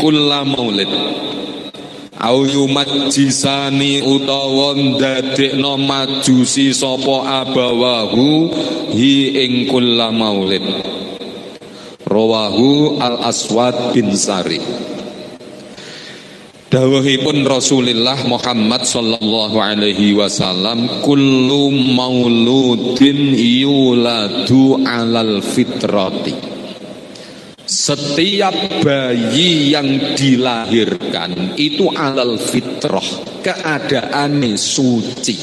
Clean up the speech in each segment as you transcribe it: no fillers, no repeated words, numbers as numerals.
kulla maulid au yumajjisani utawa ndadekno majusi sapa abawahu hi ing kulla maulid. Rawahu Al-Aswad bin Sari. Dawuhipun Rasulullah Muhammad sallallahu alaihi wasallam, kullu mauludin yuladu alal fitrati. Setiap bayi yang dilahirkan itu alal fitrah, keadaane suci.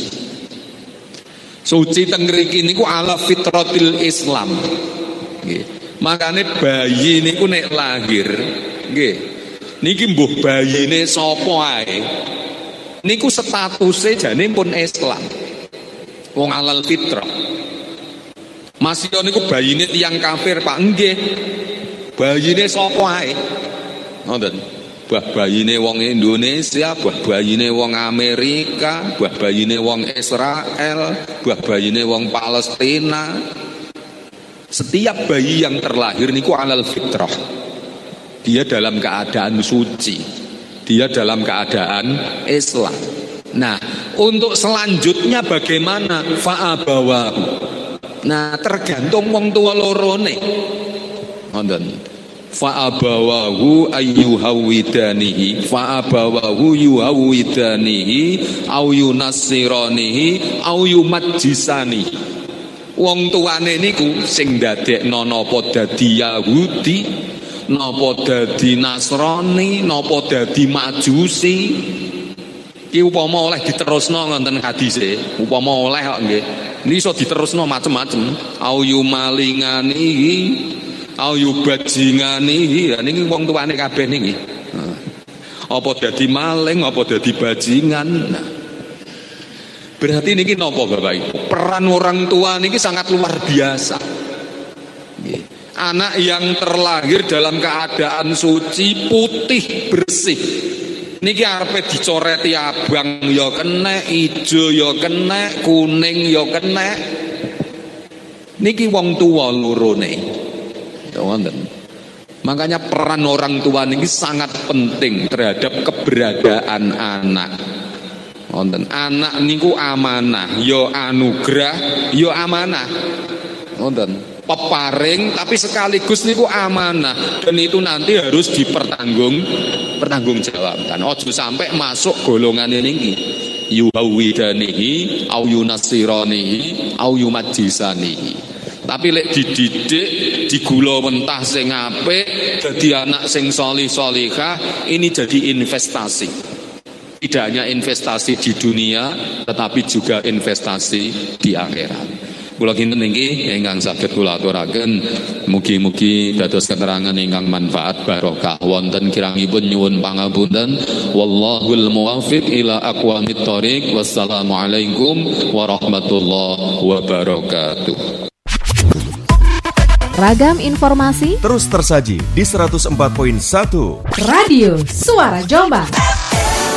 Suci teng mriki niku ala fitratil Islam. Nggih. Makane bayi niku nek lahir, nggih. Niki mbuh bayine sapa ae. Niku statuse jane pun Islam. Wong alal fitrah. Mas yo niku bayine tiyang kafir, Pak, nggih. Bayine sapa ae. Ngoten. Bah bayine wong Indonesia, bah bayine wong Amerika, bah bayine wong Israel, bah bayine wong Palestina. Setiap bayi yang terlahir niku alal fitrah. Dia dalam keadaan suci, dia dalam keadaan Islam. Nah, untuk selanjutnya bagaimana? Fa'abawahu. Nah, tergantung wong tua lorone. Ngoten. Fa'abawahu ayyuhawidanihi, fa'abawahu yuhawidanihi, au yunassiranihi, au yumajjisanihi. Wong tuane niku sing dadekno napa dadi Yahudi, napa dadi Nasrani, napa dadi Majusi. Ki upama oleh diterusno ngoten hadise, upama oleh kok nggih. Niki iso diterusno macem-macem. Au yumalinganihi, au yubajinganihi. Ya niki wong tuane kabeh niki. Apa dadi maling, apa dadi bajingan. Nah, berarti niki napa Bapak Ibu? Peran orang tua niki sangat luar biasa. Nggih. Anak yang terlahir dalam keadaan suci, putih, bersih. Niki arepe dicoreti abang ya kena, ijo ya kena, kuning ya kena. Niki wong tua lurune. Ya wonten. Makanya peran orang tua niki sangat penting terhadap keberadaan anak. Wonten. Anak niku amanah, ya anugerah, ya amanah. Wonten. Peparing tapi sekaligus niku amanah, dan itu nanti harus dipertanggungjawabkan. Ojo sampai masuk golongan ini yuhawidanihi au yunassiranihi au yumajjisanihi. Tapi lek dididik digula mentah sing apik, dadi anak sing sholih sholihah, ini jadi investasi. Tidak hanya investasi di dunia, tetapi juga investasi di akhirat. Kula kinten niki ingkang saged kula aturaken, mugi-mugi dados keterangan ingkang manfaat barokah wonten kirangipun nyuwun pangapunten. Wallahul muwaffiq ila aqwamit thoriq. Wassalamualaikum warahmatullahi wabarakatuh. Ragam informasi terus tersaji di 104.1 Radio Suara Jombang.